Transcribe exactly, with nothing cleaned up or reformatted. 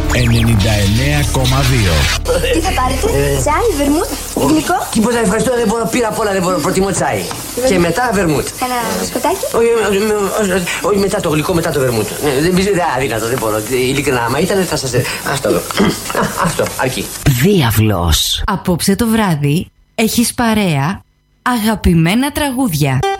ενενήντα εννέα κόμμα δύο. Τι θα πάρετε, τσάι, βερμούτ, γλυκό? Τίποτα, ευχαριστώ, δεν μπορώ, πήρα απ' όλα, δεν μπορώ, προτιμώ τσάι. Και μετά βερμούτ. Ένα σκοτάκι? Όχι, μετά το γλυκό, μετά το βερμούτ. Δεν είναι αδύνατο, δεν μπορώ. Ειλικρινά, άμα ήταν θα σας... Αυτό εδώ. Αυτό, αρκεί. Διάβλος. Απόψε το βράδυ έχεις παρέα αγαπημένα τραγούδια.